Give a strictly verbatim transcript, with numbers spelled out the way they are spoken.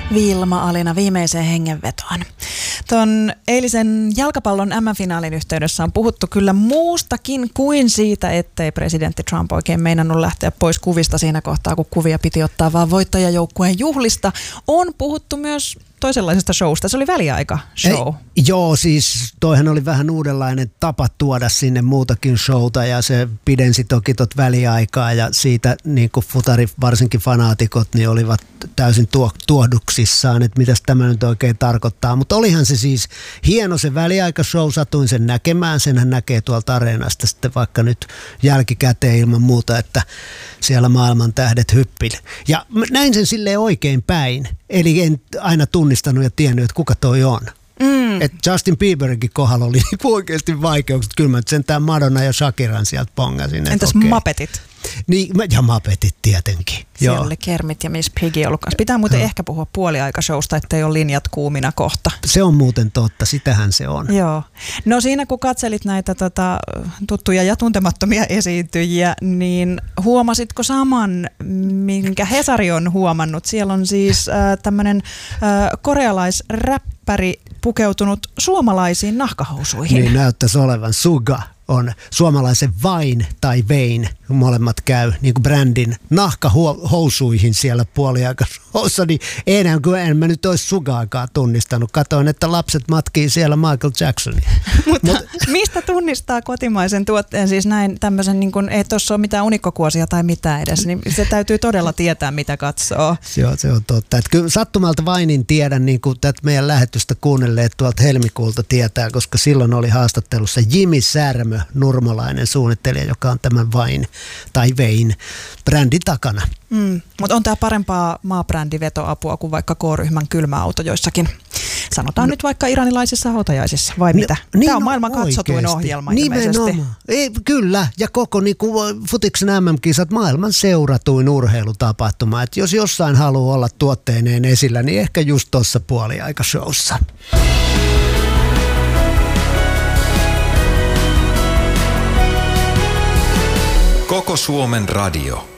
Vilma-Alina viimeiseen hengenvetoon. Tuon eilisen jalkapallon äm äm-finaalin yhteydessä on puhuttu kyllä muustakin kuin siitä, ettei presidentti Trump oikein meinannut lähteä pois kuvista siinä kohtaa, kun kuvia piti ottaa vaan voittajajoukkueen juhlista. On puhuttu myös toisenlaisesta showsta. Se oli väliaika show. Ei, joo, siis toihan oli vähän uudenlainen tapa tuoda sinne muutakin showta ja se pidensi toki tot väliaikaa ja siitä niin kuin futari, varsinkin fanaatikot, niin olivat täysin tuo, tuohduksissaan, että mitäs tämä nyt oikein tarkoittaa. Mutta olihan se siis hieno se väliaikashow, satuin sen näkemään, senhän näkee tuolta areenasta sitten vaikka nyt jälkikäteen ilman muuta, että siellä maailman tähdet hyppili. Ja näin sen silleen oikein päin, eli en aina tunnistanut ja tiennyt, että kuka toi on. Mm. Et Justin Bieberinkin kohdalla oli oikeasti vaikeukset. Kyllä mä sentään Madonna ja Shakiran sieltä pongasin. Entäs okay. Muppetsit? Niin, ja Muppetsit tietenkin. Siellä oli Kermit ja Miss Piggy ollut kanssa. Pitää muuten no. ehkä puhua puoliaikashowsta, ettei ole linjat kuumina kohta. Se on muuten totta, sitähän se on. Joo. No siinä kun katselit näitä tota, tuttuja ja tuntemattomia esiintyjiä, niin huomasitko saman, minkä Hesari on huomannut? Siellä on siis äh, tämmöinen äh, korealaisräppäri pukeutunut suomalaisiin nahkahousuihin. Niin näyttäisi olevan. Suga on suomalaisen Vain tai Vein, molemmat käy niin kuin brändin nahkahousuihin siellä puoliaikashoussa, niin enää kuin en mä nyt olisi Sugaakaan tunnistanut. Katoin, että lapset matkii siellä Michael Jacksonia. Mutta Mut, mistä tunnistaa kotimaisen tuotteen, siis näin tämmöisen, niin kuin, ei tuossa ole mitään unikkokuosia tai mitään edes, niin se täytyy todella tietää, mitä katsoo. Joo, se on totta. Että kyllä sattumalta Vainin tiedän, niin kuin tätä meidän lähetystä kuunnelleet tuolta helmikuulta tietää, koska silloin oli haastattelussa Jimmy Särmö, nurmalainen suunnittelija, joka on tämän Vain tai Vein brändin takana. Mm, mutta on tämä parempaa maabrändiveto-apua kuin vaikka K-ryhmän kylmäauto joissakin. Sanotaan no, nyt vaikka iranilaisissa hautajaisissa, vai no, mitä? Niin, tämä on maailman no, katsotuin ohjelma ilmeisesti. Ei, kyllä, ja koko niin kuin futiksen äm äm-kisat maailman seuratuin urheilutapahtuma. Et jos jossain haluaa olla tuotteineen esillä, niin ehkä just tuossa puoliaikashowssa. Koko Suomen radio.